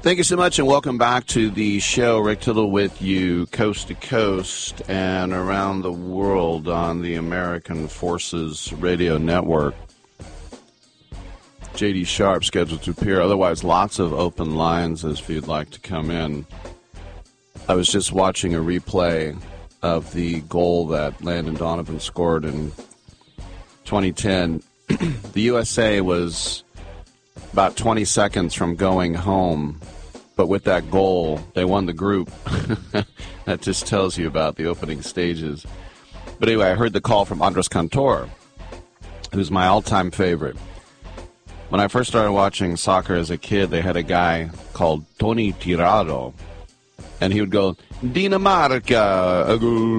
Thank you so much, and welcome back to the show. Rick Tittle with you, coast to coast and around the world on the American Forces Radio Network. J.D. Sharp scheduled to appear. Otherwise, lots of open lines if you'd like to come in. I was just watching a replay of the goal that Landon Donovan scored in 2010. The USA was about 20 seconds from going home, but with that goal, they won the group. That just tells you about the opening stages. But anyway, I heard the call from Andres Cantor, who's my all-time favorite. When I first started watching soccer as a kid, they had a guy called Tony Tirado, and he would go, Dinamarca.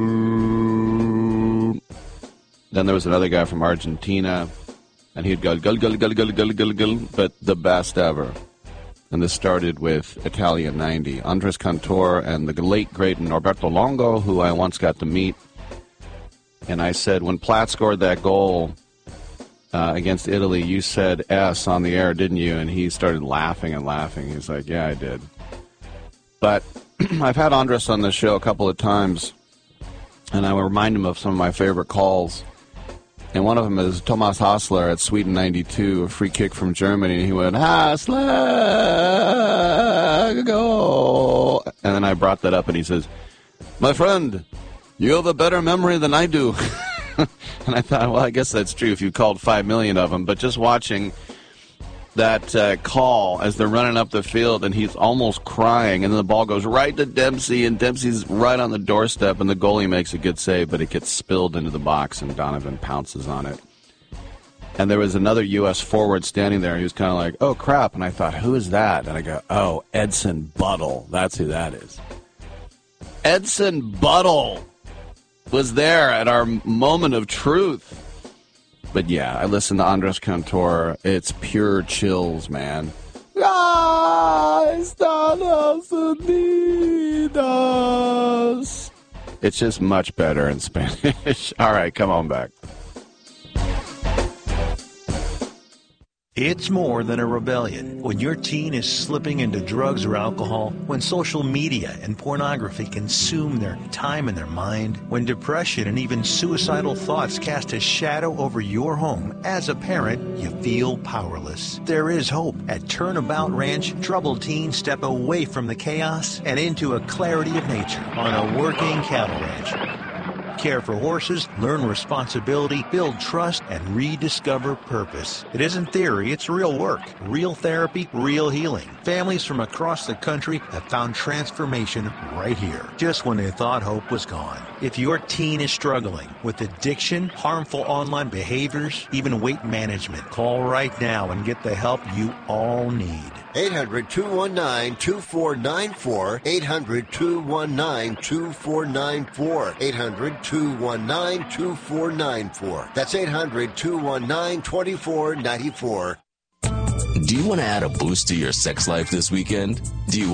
Then there was another guy from Argentina, and he'd go, gul, gul, gul, gul, gul, gul, gul, but the best ever. And this started with Italian 90. Andres Cantor and the late, great Norberto Longo, who I once got to meet. And I said, when Platt scored that goal against Italy, you said S on the air, didn't you? And he started laughing and laughing. He's like, yeah, I did. But I've had Andres on the show a couple of times, and I will remind him of some of my favorite calls. And one of them is Thomas Hassler at Sweden 92, a free kick from Germany. And he went, Hassler, go. And then I brought that up, and he says, my friend, you have a better memory than I do. And I thought, well, I guess that's true if you called 5 million of them. But just watching that call as they're running up the field, and he's almost crying, and then the ball goes right to Dempsey, and Dempsey's right on the doorstep, and the goalie makes a good save, but it gets spilled into the box, and Donovan pounces on it. And there was another U.S. forward standing there. He was kind of like, oh, crap. And I thought, who is that? And I go, oh, Edson Buttle. That's who that is. Edson Buttle was there at our moment of truth. But yeah, I listened to Andres Cantor. It's pure chills, man. Estados Unidos. It's just much better in Spanish. All right, come on back. It's more than a rebellion. When your teen is slipping into drugs or alcohol, when social media and pornography consume their time and their mind, when depression and even suicidal thoughts cast a shadow over your home, as a parent, you feel powerless. There is hope. At Turnabout Ranch, troubled teens step away from the chaos and into a clarity of nature on a working cattle ranch. Care for horses, learn responsibility, build trust, and rediscover purpose. It isn't theory, it's real work. Real therapy, real healing. Families from across the country have found transformation right here, just when they thought hope was gone. If your teen is struggling with addiction, harmful online behaviors, even weight management, call right now and get the help you all need. 800-219-2494. 800-219-2494. 800-219-2494. That's 800-219-2494. Do you want to add a boost to your sex life this weekend? Do you